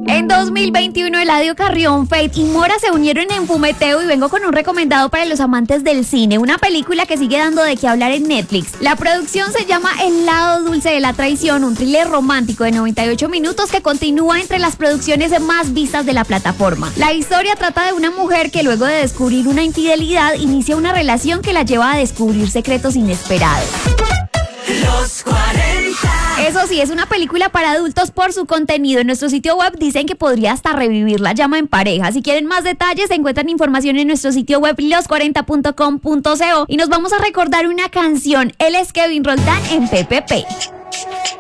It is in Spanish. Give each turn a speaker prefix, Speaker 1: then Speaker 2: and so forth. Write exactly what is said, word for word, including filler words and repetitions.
Speaker 1: En dos mil veintiuno, Eladio Carrión, Fate y Mora se unieron en Fumeteo y vengo con un recomendado para los amantes del cine, una película que sigue dando de qué hablar en Netflix. La producción se llama El lado dulce de la traición, un thriller romántico de noventa y ocho minutos que continúa entre las producciones más vistas de la plataforma. La historia trata de una mujer que luego de descubrir una infidelidad inicia una relación que la lleva a descubrir secretos inesperados.
Speaker 2: Los cuarenta.
Speaker 1: Eso sí, es una película para adultos por su contenido. En nuestro sitio web dicen que podría hasta revivir la llama en pareja. Si quieren más detalles, encuentran información en nuestro sitio web los cuarenta punto com punto co y nos vamos a recordar una canción. Él es Kevin Roldán en P P P.